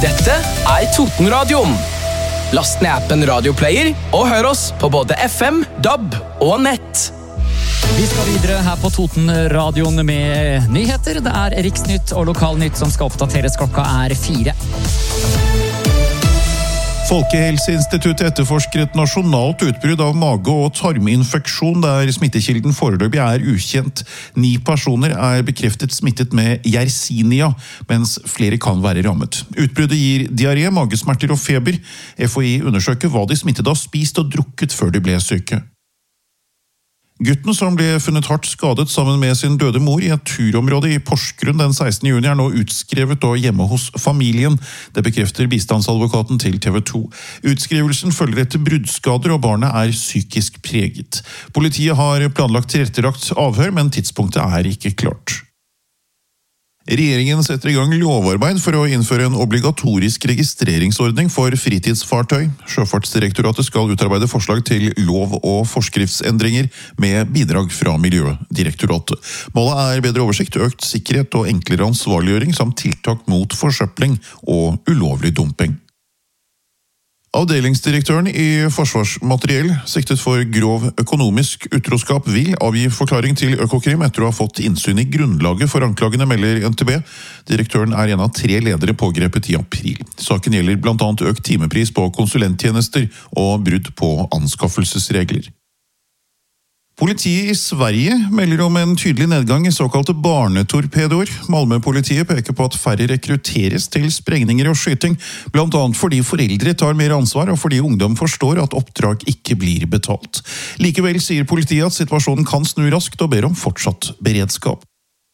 Dette Totenradioen. Last ned appen Radioplayer og hør oss på både FM, DAB og nett. Vi skal videre her på Totenradioen med nyheter. Det Riksnytt og Lokalnytt som skal oppdateres klokka 4. Folkehelseinstituttet etterforsker et nasjonalt utbrudd av mage- og tarminfeksjon der smittekilden foreløpig ukjent. 9 personer bekreftet smittet med Yersinia, mens flere kan være rammet. Utbruddet gir diaré, magesmerter og feber. FHI undersøker hva de smittede har spist og drukket før de ble syke. Gutten som ble funnet hardt skadet sammen med sin døde mor i et turområde i Porsgrunn den 16. juni nå utskrevet og hjemme hos familien. Det bekrefter bistandsadvokaten til TV 2. Utskrivelsen følger etter bruddskader og barnet psykisk preget. Politiet har planlagt tilrettelagt avhør, men tidspunktet ikke klart. Regjeringen setter i gang lovarbeid for å innføre en obligatorisk registreringsordning for fritidsfartøy. Sjøfartsdirektoratet skal utarbeide forslag til lov- og forskriftsendringer med bidrag fra Miljødirektoratet. Målet bedre oversikt, økt sikkerhet og enklere ansvarliggjøring samt tiltak mot forsøpling og ulovlig dumping. Avdelingsdirektøren i Forsvarsmateriell, siktet for grov økonomisk utroskap, vil avgi forklaring til Økokrim etter å ha fått innsyn i grunnlaget for anklagene, melder NTB. Direktøren en av 3 ledere pågrepet i april. Saken gjelder blant annet økt timepris på konsulenttjenester og brudd på anskaffelsesregler. Politiet i Sverige melder om en tydelig nedgang i såkalte barnetorpedoer. Malmö-politiet peker på at færre rekrutteres til sprengninger og skyting, blant annet fordi foreldre tar mer ansvar og fordi ungdom forstår at oppdrag ikke blir betalt. Likevel sier politiet at situasjonen kan snu raskt og ber om fortsatt beredskap.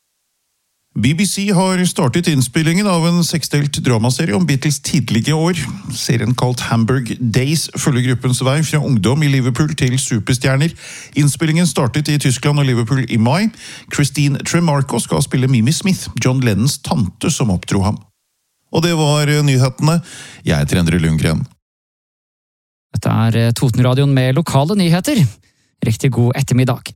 BBC har startet innspillingen av en 6-delt dramaserie om Beatles tidlige år. Serien kalt Hamburg Days følger gruppens vei fra ungdom i Liverpool til superstjerner. Innspillingen startet i Tyskland og Liverpool i mai. Christine Tremarco skal spille Mimi Smith, John Lennons tante som oppdro ham. Og det var nyhetene. Jeg heter Endre Lundgren. Dette Totenradioen med lokale nyheter. Riktig god ettermiddag.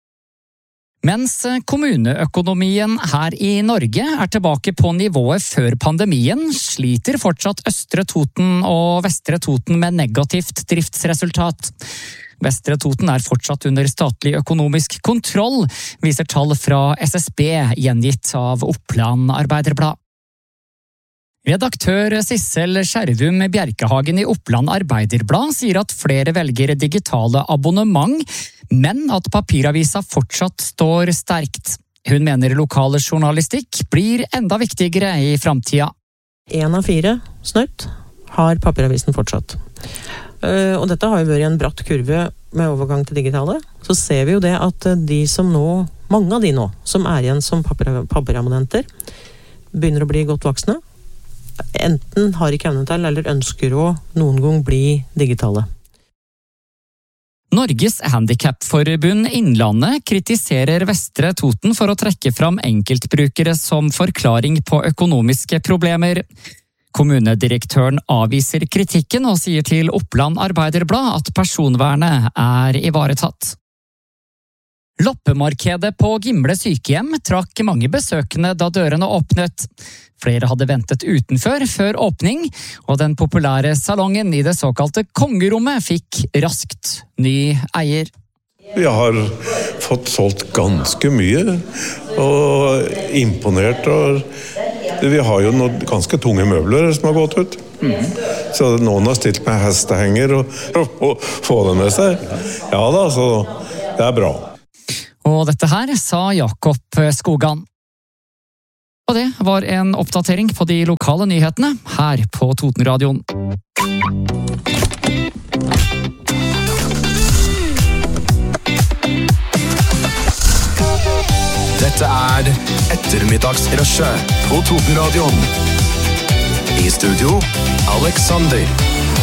Mens kommuneøkonomien her i Norge tilbake på nivået før pandemien, sliter fortsatt Østre Toten og Vestre Toten med negativt driftsresultat. Vestre Toten fortsatt under statlig økonomisk kontroll, viser tall fra SSB gjengitt av Oppland Arbeiderblad. Redaktør Sissel Skjervum Bjerkehagen i Oppland Arbeiderblad sier at flere velger digitale abonnement, men at papiravisa fortsatt står sterkt. Hun mener lokale journalistikk blir enda viktigere i framtida. 1 av 4 snøtt har papiravisen fortsatt. Og dette har jo vært en bratt kurve med overgang til digitale. Så ser vi jo det at mange av de nå, som igjen som papirabonnenter, begynner å bli godt voksne. Enten har ikke evne til eller ønsker å noen gang bli digitale. Norges Handicapforbund Innlandet kritiserer Vestre Toten for å trekke fram enkeltbrukere som forklaring på økonomiske problemer. Kommunedirektøren avviser kritikken og sier til Oppland Arbeiderblad at personvernet ivaretatt. Loppemarkedet på Gimle sykehjem trakk mange besøkende da dørene åpnet. Flere hadde ventet utenfor før åpning, og den populære salongen i det såkalte kongerommet fikk raskt ny eier. Vi har fått solgt ganske mye, og imponert. Vi har jo noen ganske tunge møbler som har gått ut. Så noen har stilt med hestehenger og få det med seg. Ja da, så det bra. Og dette her sa Jakob Skogan. Og det var en oppdatering på de lokale nyhetene her på Totenradioen. Dette Ettermiddagsrushet på Totenradioen. I studio, Alexander.